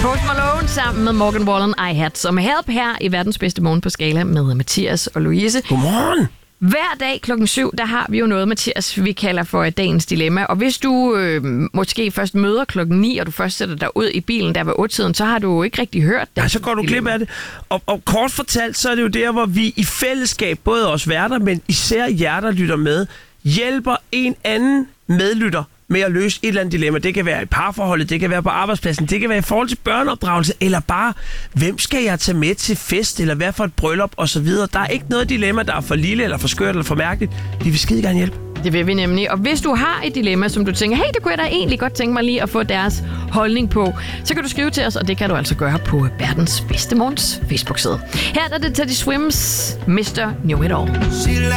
Post Malone sammen med Morgan Wallen, I Had Some Help her i verdens bedste morgen på Skala med Mathias og Louise. Godmorgen! Hver dag klokken 7, der har vi jo noget, Mathias, vi kalder for dagens dilemma. Og hvis du måske først møder klokken 9, og du først sætter dig ud i bilen der ved 8-tiden, så har du jo ikke rigtig hørt det. Ja, så går du glip af det. Og kort fortalt, så er det jo der, hvor vi i fællesskab, både os værter, men især jer, der lytter med, hjælper en anden medlytter med at løse et eller andet dilemma. Det kan være i parforholdet, det kan være på arbejdspladsen, det kan være i forhold til børneopdragelse, eller bare, hvem skal jeg tage med til fest, eller hvad for et bryllup, osv. Der er ikke noget dilemma, der er for lille, eller for skørt, eller for mærkeligt. Vi vil skide gerne hjælpe. Det vil vi nemlig. Og hvis du har et dilemma, som du tænker, hey, det kunne jeg da egentlig godt tænke mig lige at få deres holdning på, så kan du skrive til os, og det kan du altså gøre på Verdens Bedste Morgens Facebook-side. Her er det Teddy Swims Mr. Know It All.